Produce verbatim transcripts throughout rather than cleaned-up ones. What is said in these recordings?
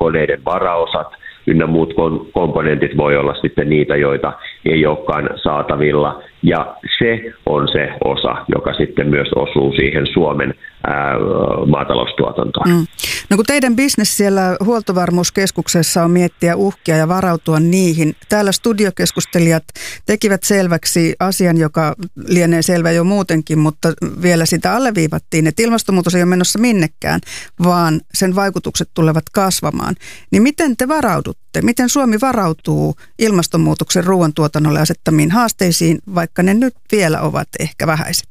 koneiden varaosat ynnä muut komponentit voi olla sitten niitä, joita ei olekaan saatavilla. Ja se on se osa, joka sitten myös osuu siihen Suomen ää, maataloustuotantoon. Mm. No kun teidän bisnes siellä Huoltovarmuuskeskuksessa on miettiä uhkia ja varautua niihin, täällä studiokeskustelijat tekivät selväksi asian, joka lienee selvä jo muutenkin, mutta vielä sitä alleviivattiin, että ilmastonmuutos ei ole menossa minnekään, vaan sen vaikutukset tulevat kasvamaan. Niin miten te varaudutte? Miten Suomi varautuu ilmastonmuutoksen ruoantuotannolle asettamiin haasteisiin, vaikka ne nyt vielä ovat ehkä vähäiset?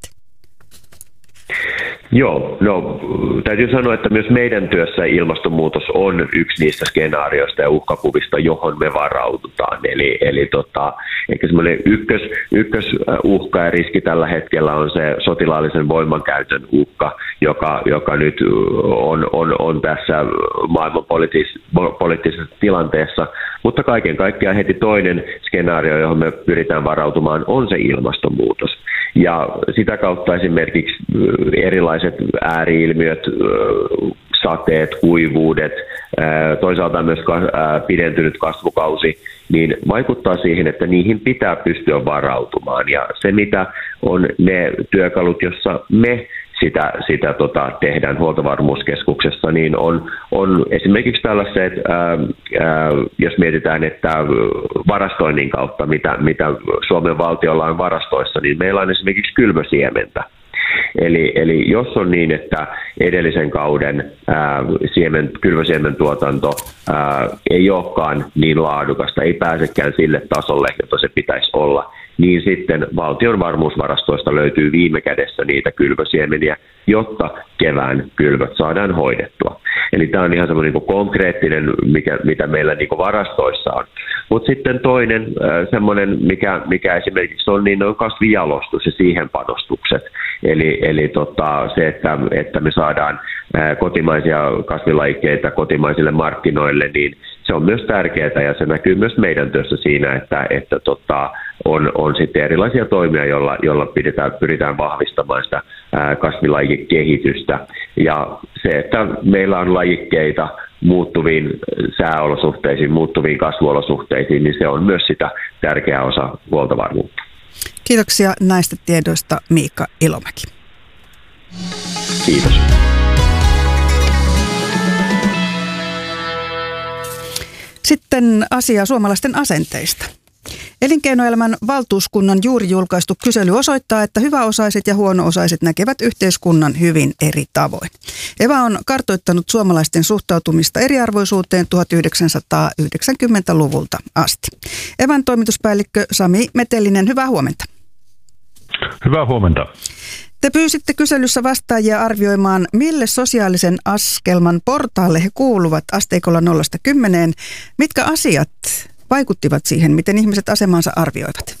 Joo, no täytyy sanoa, että myös meidän työssä ilmastonmuutos on yksi niistä skenaarioista ja uhkakuvista, johon me varaudutaan. Eli, eli tota, ehkä semmoinen ykkös, ykkösuhka ja riski tällä hetkellä on se sotilaallisen voimankäytön uhka, joka, joka nyt on, on, on tässä maailmanpoliittisessa tilanteessa. Mutta kaiken kaikkiaan heti toinen skenaario, johon me pyritään varautumaan, on se ilmastonmuutos. Ja sitä kautta esimerkiksi erilaiset ääri-ilmiöt, sateet, kuivuudet, toisaalta myös pidentynyt kasvukausi, niin vaikuttaa siihen, että niihin pitää pystyä varautumaan. Ja se, mitä on ne työkalut, jossa me sitä, sitä tota, tehdään Huoltovarmuuskeskuksessa, niin on, on esimerkiksi tällaiset, ää, ää, jos mietitään, että varastoinnin kautta, mitä, mitä Suomen valtiolla on varastoissa, niin meillä on esimerkiksi kylvösiementä. Eli, eli jos on niin, että edellisen kauden ää, siemen, kylvösiemen tuotanto ää, ei olekaan niin laadukasta, ei pääsekään sille tasolle, jota se pitäisi olla, niin sitten valtion varmuusvarastoista löytyy viime kädessä niitä kylvösiemeniä, jotta kevään kylvöt saadaan hoidettua. Eli tämä on ihan semmoinen niin kuin konkreettinen, mikä, mitä meillä niin kuin varastoissa on. Mutta sitten toinen semmoinen, mikä, mikä esimerkiksi on, niin on kasvijalostus ja siihen panostukset. Eli, eli tota, se, että, että me saadaan kotimaisia kasvilajikkeita kotimaisille markkinoille, niin se on myös tärkeää ja se näkyy myös meidän työssä siinä, että, että tota, on, on sitten erilaisia toimia, joilla, joilla pidetään, pyritään vahvistamaan sitä kasvilajikehitystä. Ja se, että meillä on lajikkeita muuttuviin sääolosuhteisiin, muuttuviin kasvuolosuhteisiin, niin se on myös sitä tärkeä osa huoltovarmuutta. Kiitoksia näistä tiedoista, Miikka Ilomäki. Kiitos. Sitten asia suomalaisten asenteista. Elinkeinoelämän valtuuskunnan juuri julkaistu kysely osoittaa, että hyväosaiset ja huono-osaiset näkevät yhteiskunnan hyvin eri tavoin. Eva on kartoittanut suomalaisten suhtautumista eriarvoisuuteen tuhatyhdeksänsataayhdeksänkymmentäluvulta asti. Evan toimituspäällikkö Sami Metellinen, hyvää huomenta. Hyvää huomenta. Te pyysitte kyselyssä vastaajia arvioimaan, mille sosiaalisen askelman portaalle he kuuluvat asteikolla nollasta kymmeneen. Mitkä asiat vaikuttivat siihen, miten ihmiset asemansa arvioivat?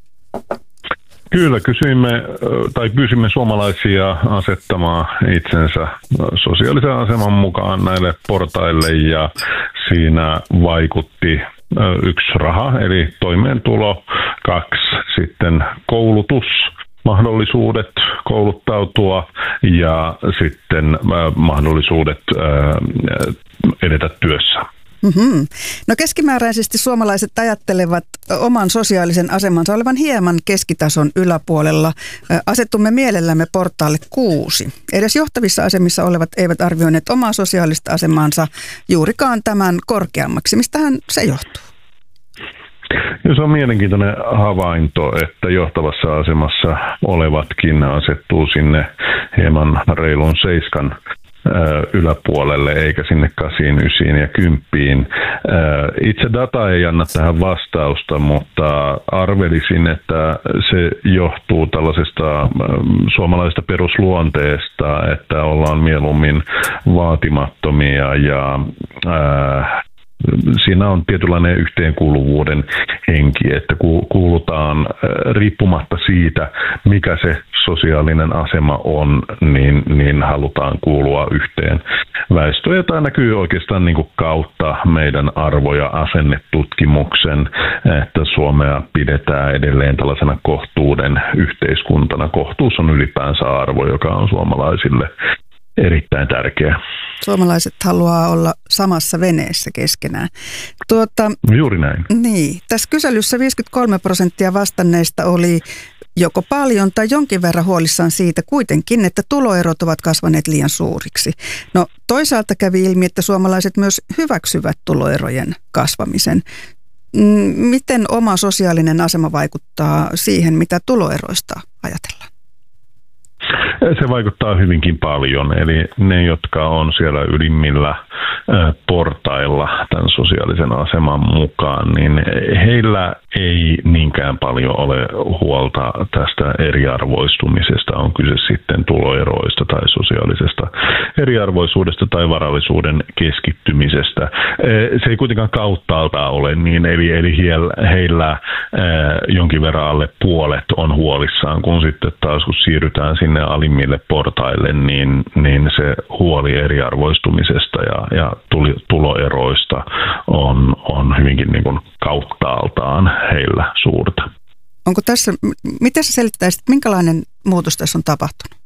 Kyllä, kysyimme tai pyysimme suomalaisia asettamaan itsensä sosiaalisen aseman mukaan näille portaille ja siinä vaikutti yksi raha eli toimeentulo, kaksi sitten koulutus, mahdollisuudet kouluttautua ja sitten mahdollisuudet edetä työssä. Mm-hmm. No keskimääräisesti suomalaiset ajattelevat oman sosiaalisen asemansa olevan hieman keskitason yläpuolella. Asettumme mielellämme portaalle kuusi. Edes johtavissa asemissa olevat eivät arvioineet omaa sosiaalista asemaansa juurikaan tämän korkeammaksi. Mistähän se johtuu? Ja se on mielenkiintoinen havainto, että johtavassa asemassa olevatkin asettuu sinne hieman reilun seiskan yläpuolelle eikä sinne kasiin, ysiin ja kymppiin. Itse data ei anna tähän vastausta, mutta arvelisin, että se johtuu tällaisesta suomalaisesta perusluonteesta, että ollaan mieluummin vaatimattomia ja ää, siinä on tietynlainen yhteenkuuluvuuden henki, että kuulutaan riippumatta siitä, mikä se sosiaalinen asema on, niin, niin halutaan kuulua yhteen väestöön. Ja tämä näkyy oikeastaan niin kuin kautta meidän arvo- ja asennetutkimuksen, että Suomea pidetään edelleen tällaisena kohtuuden yhteiskuntana. Kohtuus on ylipäänsä arvo, joka on suomalaisille erittäin tärkeä. Suomalaiset haluaa olla samassa veneessä keskenään. Tuota, Juuri näin. Niin. Tässä kyselyssä viisikymmentäkolme prosenttia vastanneista oli joko paljon tai jonkin verran huolissaan siitä kuitenkin, että tuloerot ovat kasvaneet liian suuriksi. No toisaalta kävi ilmi, että suomalaiset myös hyväksyvät tuloerojen kasvamisen. Miten oma sosiaalinen asema vaikuttaa siihen, mitä tuloeroista ajatellaan? Se vaikuttaa hyvinkin paljon, eli ne, jotka on siellä ylimmillä portailla tämän sosiaalisen aseman mukaan, niin heillä ei niinkään paljon ole huolta tästä eriarvoistumisesta, on kyse sitten tuloeroista tai sosiaalisesta eriarvoisuudesta tai varallisuuden keskittymisestä. Se ei kuitenkaan kauttaaltaan ole niin, eli, eli heillä jonkin verran alle puolet on huolissaan, kun sitten taas kun siirrytään sinne alimmille portaille, niin, niin se huoli eriarvoistumisesta ja, ja tuloeroista on, on hyvinkin niin kuin kauttaaltaan heillä suurta. Onko tässä, miten sä selittäisit, minkälainen muutos tässä on tapahtunut?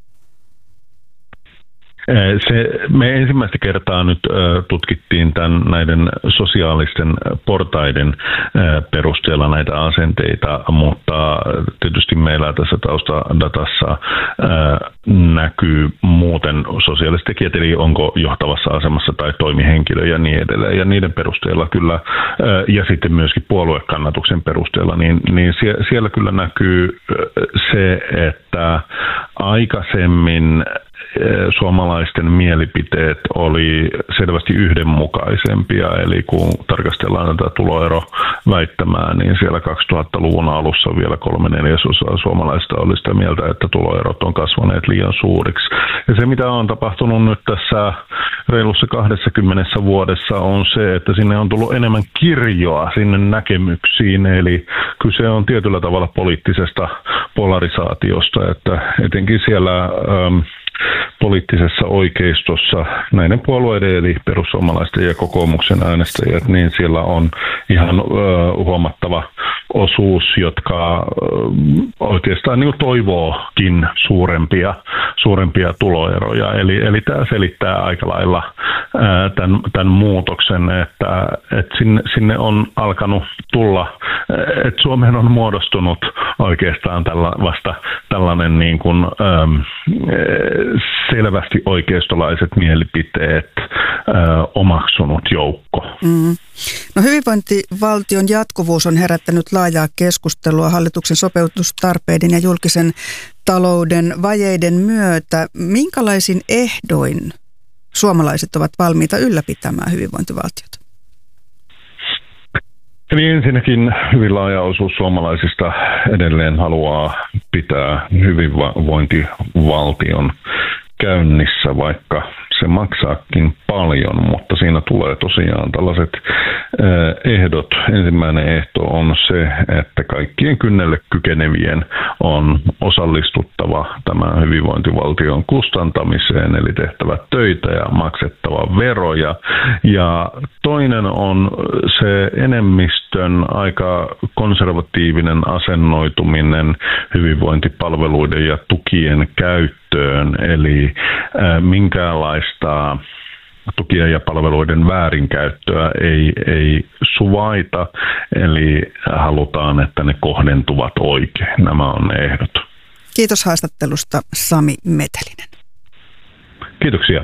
Se, me ensimmäistä kertaa nyt äh, tutkittiin tämän, näiden sosiaalisten portaiden äh, perusteella näitä asenteita, mutta tietysti meillä tässä taustadatassa äh, näkyy muuten sosiaaliset tekijät, eli onko johtavassa asemassa tai toimihenkilö ja niin edelleen. Ja niiden perusteella kyllä, äh, ja sitten myöskin puoluekannatuksen perusteella, niin, niin sie, siellä kyllä näkyy se, että aikaisemmin suomalaisten mielipiteet oli selvästi yhdenmukaisempia, eli kun tarkastellaan tätä tuloeroväittämää, niin siellä kaksituhattaluvun alussa vielä kolme neljäsosaa suomalaista oli sitä mieltä, että tuloerot on kasvaneet liian suuriksi. Ja se, mitä on tapahtunut nyt tässä reilussa kahdessakymmenessä vuodessa, on se, että sinne on tullut enemmän kirjoa sinne näkemyksiin, eli kyse on tietyllä tavalla poliittisesta polarisaatiosta, että etenkin siellä ähm, poliittisessa oikeistossa näiden puolueiden eli perussuomalaisten ja kokoomuksen äänestäjät, niin siellä on ihan ö, huomattava osuus, jotka ö, oikeastaan niin kuin toivookin suurempia, suurempia tuloeroja. Eli, eli tämä selittää aika lailla ö, tämän, tämän muutoksen, että, että sinne, sinne on alkanut tulla, että Suomeen on muodostunut oikeastaan tälla, vasta tällainen niin kuin, ö, selvästi oikeistolaiset mielipiteet ö, omaksunut joukko. Mm. No hyvinvointivaltion jatkuvuus on herättänyt laajaa keskustelua hallituksen sopeutustarpeiden ja julkisen talouden vajeiden myötä. Minkälaisin ehdoin suomalaiset ovat valmiita ylläpitämään hyvinvointivaltiota? Eli ensinnäkin hyvin laaja osuus suomalaisista edelleen haluaa pitää hyvinvointivaltion käynnissä, vaikka se maksaakin paljon, mutta siinä tulee tosiaan tällaiset ehdot. Ensimmäinen ehto on se, että kaikkien kynnelle kykenevien on osallistuttava tämän hyvinvointivaltion kustantamiseen, eli tehtävä töitä ja maksettava veroja. Ja toinen on se enemmistön aika konservatiivinen asennoituminen hyvinvointipalveluiden ja tukien käyttöön, eli minkäänlaista tukien ja palveluiden väärinkäyttöä ei, ei suvaita, eli halutaan, että ne kohdentuvat oikein. Nämä on ne ehdot. Kiitos haastattelusta, Sami Metelinen. Kiitoksia.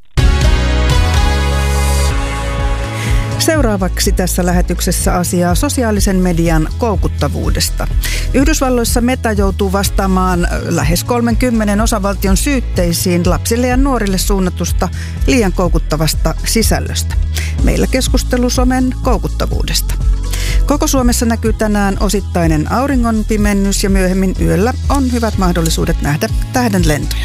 Seuraavaksi tässä lähetyksessä asiaa sosiaalisen median koukuttavuudesta. Yhdysvalloissa Meta joutuu vastaamaan lähes kolmenkymmenen osavaltion syytteisiin lapsille ja nuorille suunnatusta liian koukuttavasta sisällöstä. Meillä keskustelu somen koukuttavuudesta. Koko Suomessa näkyy tänään osittainen auringonpimennys ja myöhemmin yöllä on hyvät mahdollisuudet nähdä tähdenlentoja.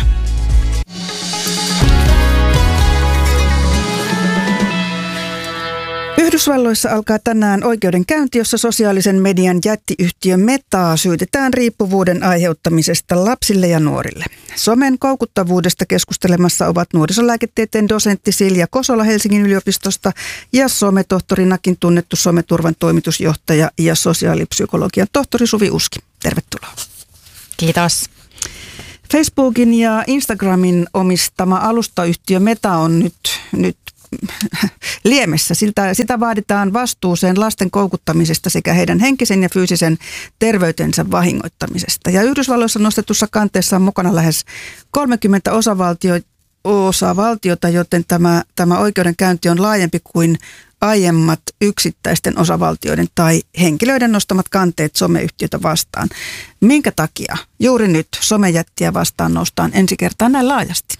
Yhdysvalloissa alkaa tänään oikeudenkäynti, jossa sosiaalisen median jättiyhtiö Metaa syytetään riippuvuuden aiheuttamisesta lapsille ja nuorille. Somen koukuttavuudesta keskustelemassa ovat nuorisolääketieteen dosentti Silja Kosola Helsingin yliopistosta ja sometohtorinakin tunnettu Someturvan toimitusjohtaja ja sosiaalipsykologian tohtori Suvi Uski. Tervetuloa. Kiitos. Facebookin ja Instagramin omistama alustayhtiö Meta on nyt, nyt liemessä. Siltä, sitä vaaditaan vastuuseen lasten koukuttamisesta sekä heidän henkisen ja fyysisen terveytensä vahingoittamisesta. Ja Yhdysvalloissa nostetussa kanteessa on mukana lähes kolmekymmentä osavaltio, osavaltiota, joten tämä, tämä oikeudenkäynti on laajempi kuin aiemmat yksittäisten osavaltioiden tai henkilöiden nostamat kanteet someyhtiötä vastaan. Minkä takia juuri nyt somejättiä vastaan noustaan ensi kertaa näin laajasti?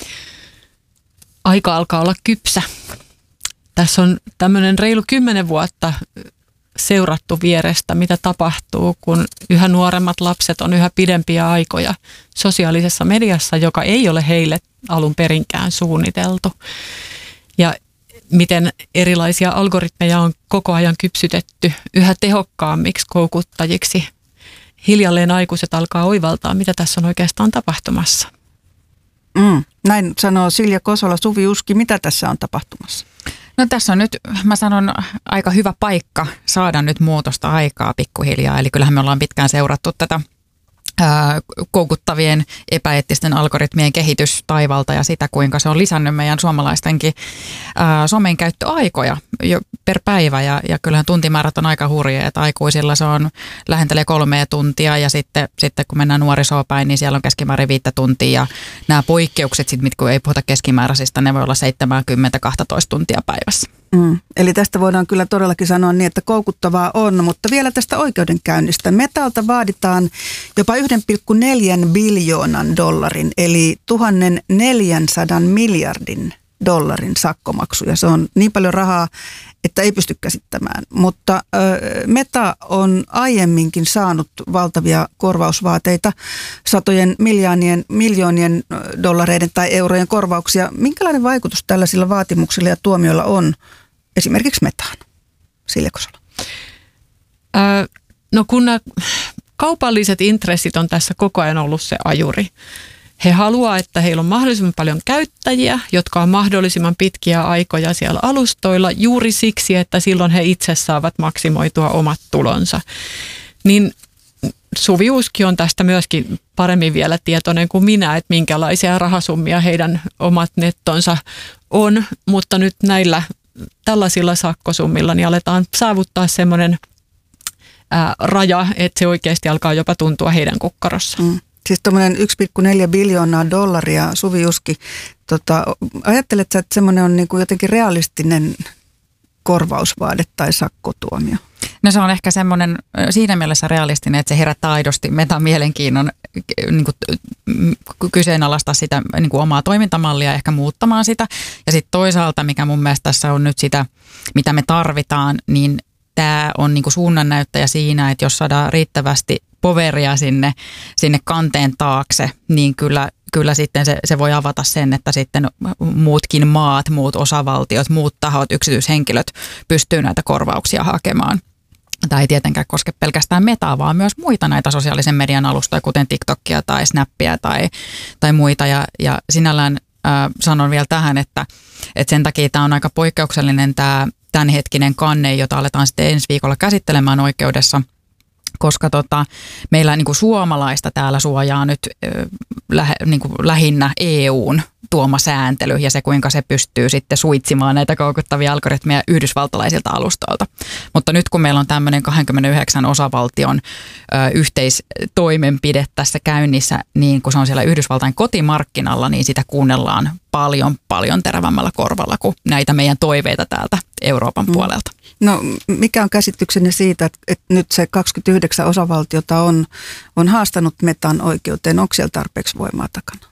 Aika alkaa olla kypsä. Tässä on tämmöinen reilu kymmenen vuotta seurattu vierestä, mitä tapahtuu, kun yhä nuoremmat lapset on yhä pidempiä aikoja sosiaalisessa mediassa, joka ei ole heille alun perinkään suunniteltu. Ja miten erilaisia algoritmeja on koko ajan kypsytetty yhä tehokkaammiksi koukuttajiksi. Hiljalleen aikuiset alkaa oivaltaa, mitä tässä on oikeastaan tapahtumassa. Mm, näin sanoo Silja Kosola. Suvi Uski, mitä tässä on tapahtumassa? No tässä on nyt, mä sanon, aika hyvä paikka saada nyt muutosta aikaa pikkuhiljaa. Eli kyllähän me ollaan pitkään seurattu tätä ää, koukuttavien epäeettisten algoritmien kehitystaivalta ja sitä, kuinka se on lisännyt meidän suomalaistenkin ää, somen käyttöaikoja jo per päivä. Ja, ja kyllähän tuntimäärät on aika hurjia, että aikuisilla se on lähentelee kolmea tuntia ja sitten, sitten kun mennään nuorisoon päin, niin siellä on keskimäärin viittä tuntia. Ja nämä poikkeukset, sit, kun ei puhuta keskimääräisistä, ne voi olla seitsemänkymmentä kaksitoista tuntia päivässä. Mm. Eli tästä voidaan kyllä todellakin sanoa niin, että koukuttavaa on, mutta vielä tästä oikeudenkäynnistä. Metalta vaaditaan jopa yksi pilkku neljä biljoonan dollarin, eli tuhatneljäsataa miljardin dollarin sakkomaksuja. Se on niin paljon rahaa, että ei pysty käsittämään. Mutta ö, Meta on aiemminkin saanut valtavia korvausvaateita, satojen miljoonien, miljoonien dollareiden tai eurojen korvauksia. Minkälainen vaikutus tällaisilla vaatimuksilla ja tuomioilla on esimerkiksi Metaan? Silja Kosola. Ö, no kun nämä kaupalliset intressit on tässä koko ajan ollut se ajuri. He haluaa, että heillä on mahdollisimman paljon käyttäjiä, jotka on mahdollisimman pitkiä aikoja siellä alustoilla juuri siksi, että silloin he itse saavat maksimoitua omat tulonsa. Niin Suvi Uski on tästä myöskin paremmin vielä tietoinen kuin minä, että minkälaisia rahasummia heidän omat nettonsa on, mutta nyt näillä tällaisilla sakkosummilla niin aletaan saavuttaa semmoinen ää, raja, että se oikeasti alkaa jopa tuntua heidän kukkarossa. Mm. Siis tuommoinen yksi pilkku neljä biljoonaa dollaria, Suvi Uski, tota, ajatteletko sä, että semmoinen on niin kuin jotenkin realistinen korvausvaade tai sakkotuomio? No se on ehkä semmoinen siinä mielessä realistinen, että se herättää aidosti Metan mielenkiinnon niin kuin, kyseenalaistaa sitä niin kuin omaa toimintamallia, ehkä muuttamaan sitä. Ja sitten toisaalta, mikä mun mielestä tässä on nyt sitä, mitä me tarvitaan, niin tämä on niin kuin suunnannäyttäjä siinä, että jos saadaan riittävästi poveria sinne, sinne kanteen taakse, niin kyllä, kyllä sitten se, se voi avata sen, että sitten muutkin maat, muut osavaltiot, muut tahot, yksityishenkilöt pystyy näitä korvauksia hakemaan. Tämä ei tietenkään koske pelkästään Metaa, vaan myös muita näitä sosiaalisen median alustoja, kuten TikTokia tai Snappia tai, tai muita. Ja, ja sinällään äh, sanon vielä tähän, että, että sen takia tämä on aika poikkeuksellinen tämä tämänhetkinen kanne, jota aletaan sitten ensi viikolla käsittelemään oikeudessa, koska tota, meillä niin kuin suomalaista täällä suojaa nyt äh, lä, niin kuin lähinnä E U:n tuoma sääntely ja se, kuinka se pystyy sitten suitsimaan näitä koukuttavia algoritmeja yhdysvaltalaisilta alustoilta. Mutta nyt kun meillä on tämmöinen kaksikymmentäyhdeksän osavaltion ö, yhteistoimenpide tässä käynnissä, niin kun se on siellä Yhdysvaltain kotimarkkinalla, niin sitä kuunnellaan paljon, paljon terävämmällä korvalla kuin näitä meidän toiveita täältä Euroopan mm. puolelta. No mikä on käsityksenne siitä, että, että nyt se kaksikymmentäyhdeksän osavaltiota on, on haastanut Metan oikeuteen? Onko siellä tarpeeksi voimaa takana?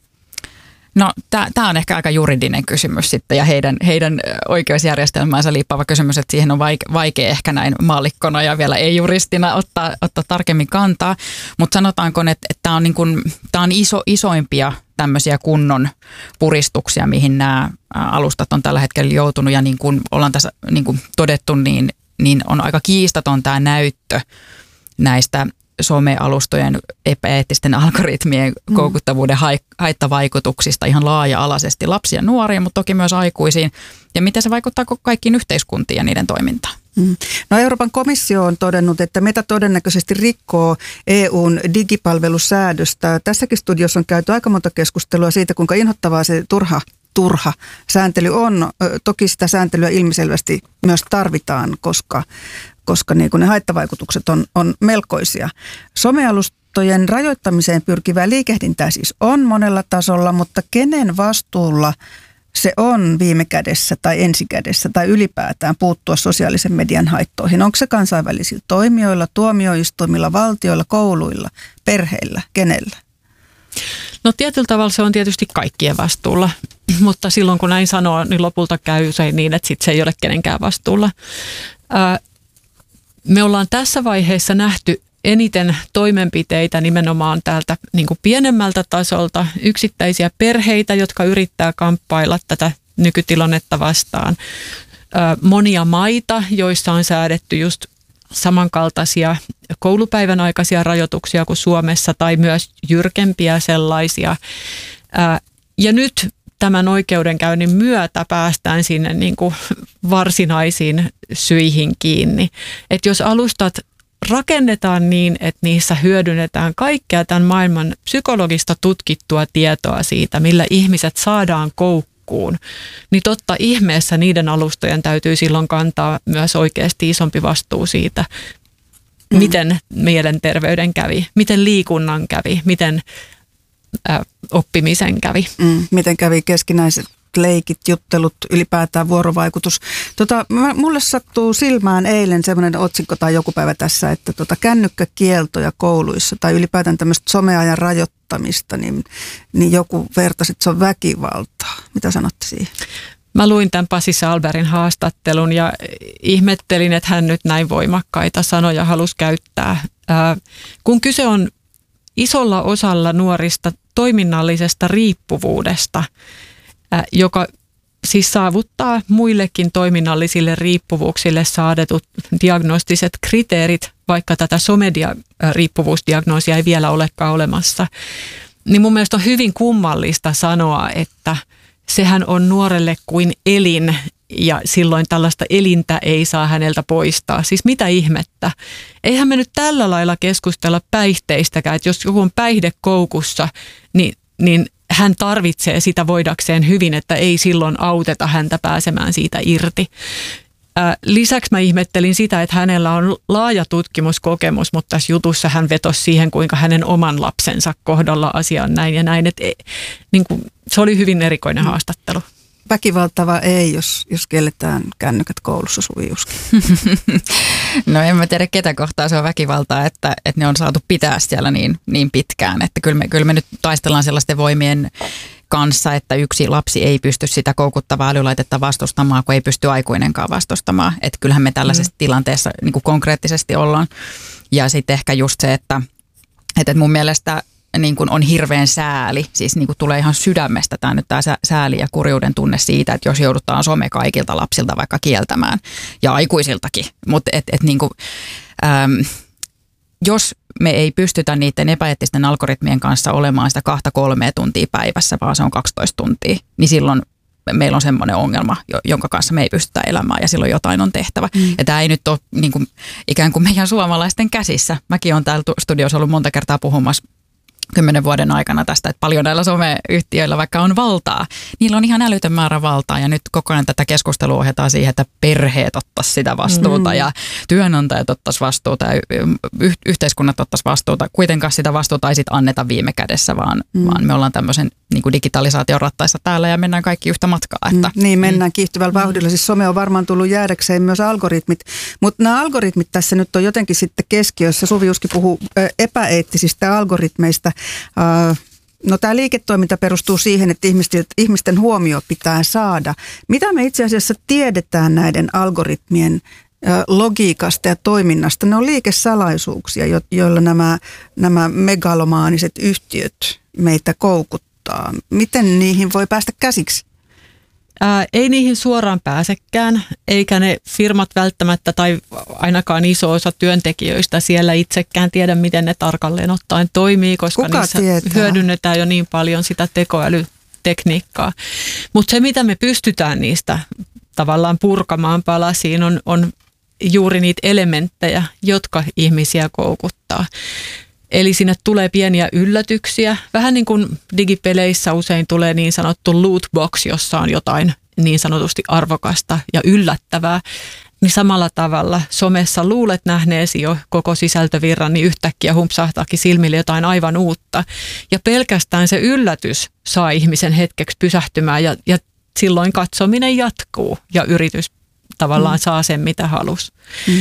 No tämä on ehkä aika juridinen kysymys sitten ja heidän, heidän oikeusjärjestelmäänsä liippaava kysymys, että siihen on vaikea, vaikea ehkä näin maallikkona ja vielä ei-juristina ottaa, ottaa tarkemmin kantaa. Mutta sanotaanko, että, että tämä on, niin kuin, tämä on iso, isoimpia tämmöisiä kunnon puristuksia, mihin nämä alustat on tällä hetkellä joutunut ja niin kuin ollaan tässä niin kuin todettu, niin, niin on aika kiistaton tämä näyttö näistä some-alustojen epäeettisten algoritmien koukuttavuuden haittavaikutuksista ihan laaja-alaisesti lapsia ja nuoria, mutta toki myös aikuisiin. Ja miten se vaikuttaa kaikkiin yhteiskuntiin ja niiden toimintaan? No Euroopan komissio on todennut, että Meta todennäköisesti rikkoo E U:n digipalvelusäädöstä. Tässäkin studiossa on käyty aika monta keskustelua siitä, kuinka inhottavaa se turha, turha sääntely on. Toki sitä sääntelyä ilmiselvästi myös tarvitaan, koska, koska niin kuin ne haittavaikutukset on, on melkoisia. Somealustojen rajoittamiseen pyrkivää liikehdintää siis on monella tasolla, mutta kenen vastuulla se on viime kädessä tai ensikädessä tai ylipäätään puuttua sosiaalisen median haittoihin? Onko se kansainvälisillä toimijoilla, tuomioistuimilla, valtioilla, kouluilla, perheillä, kenellä? No tietyllä tavalla se on tietysti kaikkien vastuulla, mutta silloin kun näin sanoo, niin lopulta käy usein niin, että sit se ei ole kenenkään vastuulla. Ää, me ollaan tässä vaiheessa nähty eniten toimenpiteitä nimenomaan täältä niin kuin pienemmältä tasolta, yksittäisiä perheitä, jotka yrittää kamppailla tätä nykytilannetta vastaan. Monia maita, joissa on säädetty just samankaltaisia koulupäivän aikaisia rajoituksia kuin Suomessa tai myös jyrkempiä sellaisia. Ja nyt tämän oikeudenkäynnin myötä päästään sinne niin kuin varsinaisiin syihin kiinni. Että jos alustat rakennetaan niin, että niissä hyödynnetään kaikkea tämän maailman psykologista tutkittua tietoa siitä, millä ihmiset saadaan koukkuun, niin totta ihmeessä niiden alustojen täytyy silloin kantaa myös oikeasti isompi vastuu siitä, mm. miten mielenterveyden kävi, miten liikunnan kävi, miten ä, oppimisen kävi. Mm. Miten kävi keskinäiset leikit, juttelut, ylipäätään vuorovaikutus. Tota, mulle sattuu silmään eilen semmoinen otsikko tai joku päivä tässä, että tota, kännykkäkieltoja kouluissa tai ylipäätään tämmöistä someajan rajoittamista, niin, niin joku vertasi, että se on väkivaltaa. Mitä sanotte siihen? Mä luin tämän Pasi Sahlbergin haastattelun ja ihmettelin, että hän nyt näin voimakkaita sanoja halusi käyttää. Ää, kun kyse on isolla osalla nuorista toiminnallisesta riippuvuudesta, joka siis saavuttaa muillekin toiminnallisille riippuvuuksille saadetut diagnostiset kriteerit, vaikka tätä somediariippuvuusdiagnoosia ei vielä olekaan olemassa, niin mun mielestä on hyvin kummallista sanoa, että sehän on nuorelle kuin elin ja silloin tällaista elintä ei saa häneltä poistaa. Siis mitä ihmettä? Eihän me nyt tällä lailla keskustella päihteistäkään, että jos joku on päihdekoukussa, niin, niin hän tarvitsee sitä voidakseen hyvin, että ei silloin auteta häntä pääsemään siitä irti. Lisäksi mä ihmettelin sitä, että hänellä on laaja tutkimuskokemus, mutta tässä jutussa hän vetosi siihen, kuinka hänen oman lapsensa kohdalla asia on näin ja näin. Että niin kuin, se oli hyvin erikoinen haastattelu. Väkivaltava ei, jos, jos kielletään kännykät koulussa, Suvi Juski. No en mä tiedä, ketä kohtaa se on väkivaltaa, että, että ne on saatu pitää siellä niin, niin pitkään. Että kyllä me, kyllä me nyt taistellaan sellaisten voimien kanssa, että yksi lapsi ei pysty sitä koukuttavaa älylaitetta vastustamaan, kun ei pysty aikuinenkaan vastustamaan. Että kyllähän me tällaisessa mm. tilanteessa niin kuin konkreettisesti ollaan. Ja sitten ehkä just se, että, että mun mielestä niin kuin on hirveän sääli, siis niin kuin tulee ihan sydämestä tämä nyt tämä sääli ja kurjuuden tunne siitä, että jos joudutaan some kaikilta lapsilta vaikka kieltämään ja aikuisiltakin, mutta et, et niin kuin, äm, jos me ei pystytä niiden epäeettisten algoritmien kanssa olemaan sitä kahta kolmea tuntia päivässä, vaan se on kaksitoista tuntia, niin silloin meillä on semmoinen ongelma, jonka kanssa me ei pystytä elämään ja silloin jotain on tehtävä. Mm. Ja tämä ei nyt ole niin kuin, ikään kuin meidän suomalaisten käsissä. Mäkin olen täällä studiossa ollut monta kertaa puhumassa kymmenen vuoden aikana tästä, että paljon näillä someyhtiöillä vaikka on valtaa, niillä on ihan älytön määrä valtaa ja nyt koko ajan tätä keskustelua ohjataan siihen, että perheet ottaisi sitä vastuuta mm. ja työnantajat ottaisi vastuuta ja y- yhteiskunnat ottaisi vastuuta. Kuitenkaan sitä vastuuta ei sitten anneta viime kädessä, vaan, mm. vaan me ollaan tämmöisen niin kuin digitalisaation rattaissa täällä ja mennään kaikki yhtä matkaa. Että, mm. Niin, mennään kiihtyvällä vauhdilla. Siis some on varmaan tullut jäädäkseen myös algoritmit, mutta nämä algoritmit tässä nyt on jotenkin sitten keskiössä. Suvi Juski puhuu epäeettisistä algoritmeista. No tämä liiketoiminta perustuu siihen, että ihmisten huomio pitää saada. Mitä me itse asiassa tiedetään näiden algoritmien logiikasta ja toiminnasta? Ne on liikesalaisuuksia, joilla nämä, nämä megalomaaniset yhtiöt meitä koukuttaa. Miten niihin voi päästä käsiksi? Ää, ei niihin suoraan pääsekään, eikä ne firmat välttämättä tai ainakaan iso osa työntekijöistä siellä itsekään tiedä, miten ne tarkalleen ottaen toimii, koska Kuka niissä tietää? hyödynnetään jo niin paljon sitä tekoälytekniikkaa. Mutta se, mitä me pystytään niistä tavallaan purkamaan palasiin, on, on juuri niitä elementtejä, jotka ihmisiä koukuttaa. Eli sinne tulee pieniä yllätyksiä. Vähän niin kuin digipeleissä usein tulee niin sanottu loot box, jossa on jotain niin sanotusti arvokasta ja yllättävää. Niin samalla tavalla somessa luulet nähneesi jo koko sisältövirran, niin yhtäkkiä humpsahtaakin silmille jotain aivan uutta. Ja pelkästään se yllätys saa ihmisen hetkeksi pysähtymään ja, ja silloin katsominen jatkuu ja yritys tavallaan mm. saa sen, mitä halusi. Mm.